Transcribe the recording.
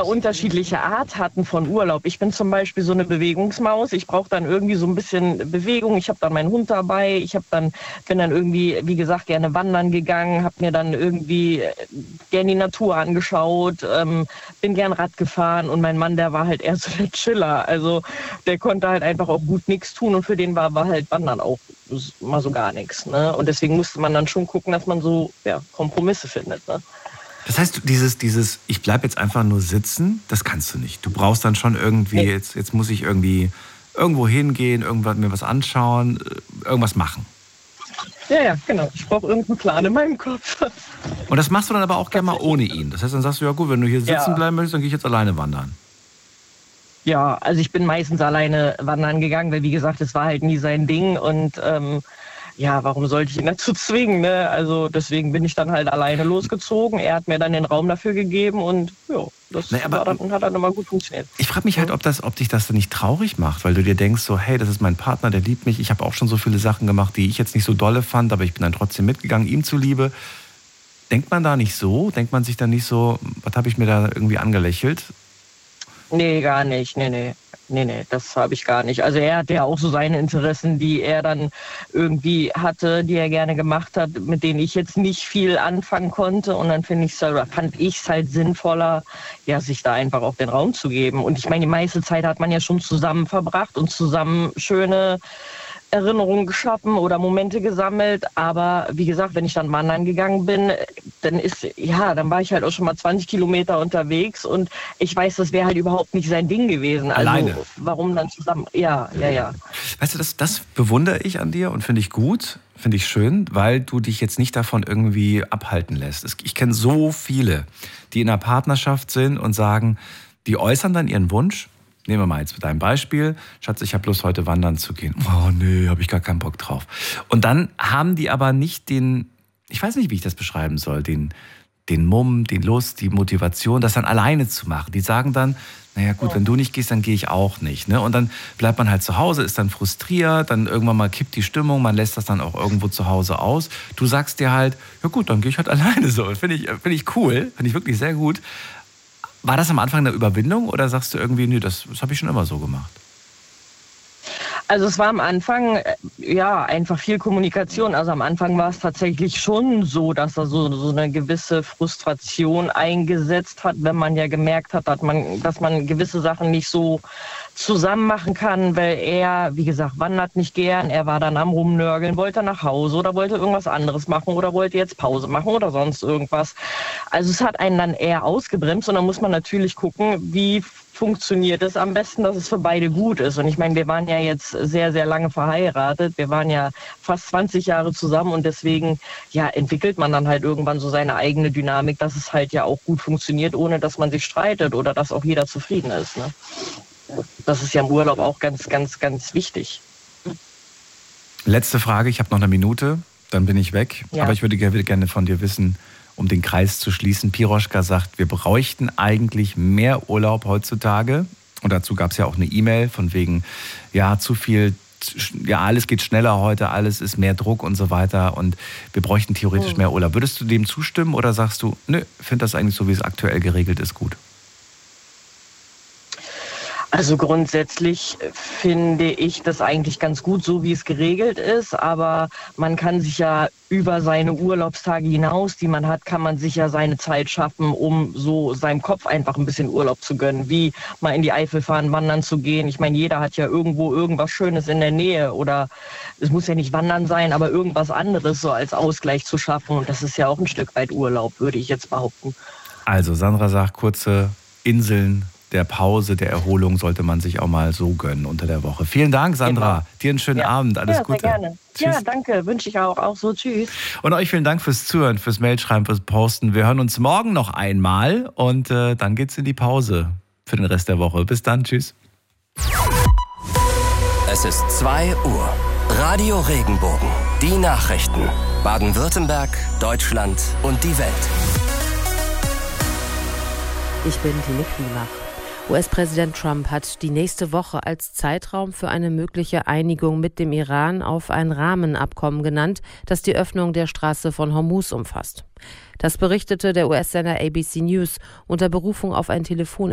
sehr unterschiedliche Art hatten von Urlaub. Ich bin zum Beispiel so eine Bewegungsmaus. Ich brauche dann irgendwie so ein bisschen Bewegung. Ich habe dann meinen Hund dabei. Bin dann irgendwie, wie gesagt, gerne wandern gegangen, habe mir dann irgendwie gerne die Natur angeschaut, bin gern Rad gefahren und mein Mann, der war halt eher so der Chiller. Also der konnte halt einfach auch gut nichts tun und für den war halt Wandern auch mal so gar nichts. Ne? Und deswegen musste man dann schon gucken, dass man so Kompromisse findet. Ne? Das heißt, dieses ich bleib jetzt einfach nur sitzen, das kannst du nicht. Du brauchst dann schon irgendwie, jetzt muss ich irgendwie irgendwo hingehen, mir was anschauen, irgendwas machen. Ja, genau. Ich brauche irgendeinen Plan in meinem Kopf. Und das machst du dann aber auch gerne mal ohne ihn. Das heißt, dann sagst du, ja gut, wenn du hier sitzen bleiben möchtest, dann gehe ich jetzt alleine wandern. Ja, also ich bin meistens alleine wandern gegangen, weil wie gesagt, es war halt nie sein Ding und warum sollte ich ihn dazu zwingen, ne? Also deswegen bin ich dann halt alleine losgezogen. Er hat mir dann den Raum dafür gegeben und hat dann immer gut funktioniert. Ich frage mich halt, ob dich das dann nicht traurig macht, weil du dir denkst so, hey, das ist mein Partner, der liebt mich. Ich habe auch schon so viele Sachen gemacht, die ich jetzt nicht so dolle fand, aber ich bin dann trotzdem mitgegangen, ihm zuliebe. Denkt man da nicht so? Denkt man sich dann nicht so, was habe ich mir da irgendwie angelächelt? Nee, gar nicht. Nee, das habe ich gar nicht. Also er hatte ja auch so seine Interessen, die er dann irgendwie hatte, die er gerne gemacht hat, mit denen ich jetzt nicht viel anfangen konnte. Und dann fand ich es halt sinnvoller, sich da einfach auch den Raum zu geben. Und ich meine, die meiste Zeit hat man ja schon zusammen verbracht und zusammen schöne Erinnerungen geschaffen oder Momente gesammelt, aber wie gesagt, wenn ich dann wandern gegangen bin, dann war ich halt auch schon mal 20 Kilometer unterwegs und ich weiß, das wäre halt überhaupt nicht sein Ding gewesen. Alleine? Also warum dann zusammen? Ja. Weißt du, das bewundere ich an dir und finde ich gut, finde ich schön, weil du dich jetzt nicht davon irgendwie abhalten lässt. Ich kenne so viele, die in einer Partnerschaft sind und sagen, die äußern dann ihren Wunsch. Nehmen wir mal jetzt mit deinem Beispiel. Schatz, ich habe Lust, heute wandern zu gehen. Oh nee, habe ich gar keinen Bock drauf. Und dann haben die aber nicht ich weiß nicht, wie ich das beschreiben soll, den Mumm, die Lust, die Motivation, das dann alleine zu machen. Die sagen dann, naja gut, wenn du nicht gehst, dann gehe ich auch nicht. Ne? Und dann bleibt man halt zu Hause, ist dann frustriert, dann irgendwann mal kippt die Stimmung, man lässt das dann auch irgendwo zu Hause aus. Du sagst dir halt, ja gut, dann gehe ich halt alleine so. Finde ich cool, finde ich wirklich sehr gut. War das am Anfang eine Überwindung oder sagst du irgendwie, nee, das habe ich schon immer so gemacht? Also es war am Anfang einfach viel Kommunikation. Also am Anfang war es tatsächlich schon so, dass da so eine gewisse Frustration eingesetzt hat, wenn man ja gemerkt hat, dass man gewisse Sachen nicht so zusammen machen kann, weil er, wie gesagt, wandert nicht gern. Er war dann am Rumnörgeln, wollte nach Hause oder wollte irgendwas anderes machen oder wollte jetzt Pause machen oder sonst irgendwas. Also es hat einen dann eher ausgebremst und dann muss man natürlich gucken, wie funktioniert es am besten, dass es für beide gut ist. Und ich meine, wir waren ja jetzt sehr, sehr lange verheiratet. Wir waren ja fast 20 Jahre zusammen und deswegen entwickelt man dann halt irgendwann so seine eigene Dynamik, dass es halt ja auch gut funktioniert, ohne dass man sich streitet oder dass auch jeder zufrieden ist. Ne? Das ist ja im Urlaub auch ganz, ganz, ganz wichtig. Letzte Frage, ich habe noch eine Minute, dann bin ich weg. Ja. Aber ich würde gerne von dir wissen, um den Kreis zu schließen. Piroschka sagt, wir bräuchten eigentlich mehr Urlaub heutzutage. Und dazu gab es ja auch eine E-Mail von wegen, zu viel, alles geht schneller heute, alles ist mehr Druck und so weiter. Und wir bräuchten theoretisch mehr Urlaub. Würdest du dem zustimmen oder sagst du, nö, finde das eigentlich so, wie es aktuell geregelt ist, gut? Also grundsätzlich finde ich das eigentlich ganz gut, so wie es geregelt ist. Aber man kann sich ja über seine Urlaubstage hinaus, die man hat, kann man sich ja seine Zeit schaffen, um so seinem Kopf einfach ein bisschen Urlaub zu gönnen. Wie mal in die Eifel fahren, wandern zu gehen. Ich meine, jeder hat ja irgendwo irgendwas Schönes in der Nähe. Oder es muss ja nicht wandern sein, aber irgendwas anderes so als Ausgleich zu schaffen. Und das ist ja auch ein Stück weit Urlaub, würde ich jetzt behaupten. Also Sandra sagt, kurze Inseln der Pause, der Erholung sollte man sich auch mal so gönnen unter der Woche. Vielen Dank, Sandra. Genau. Dir einen schönen Abend. Alles Gute. Sehr gerne. Tschüss. Ja, danke. Wünsche ich auch so. Tschüss. Und euch vielen Dank fürs Zuhören, fürs Mailschreiben, fürs Posten. Wir hören uns morgen noch einmal und dann geht's in die Pause für den Rest der Woche. Bis dann. Tschüss. Es ist 2 Uhr. Radio Regenbogen. Die Nachrichten. Baden-Württemberg, Deutschland und die Welt. Ich bin Tine Klimach. US-Präsident Trump hat die nächste Woche als Zeitraum für eine mögliche Einigung mit dem Iran auf ein Rahmenabkommen genannt, das die Öffnung der Straße von Hormuz umfasst. Das berichtete der US-Sender ABC News unter Berufung auf ein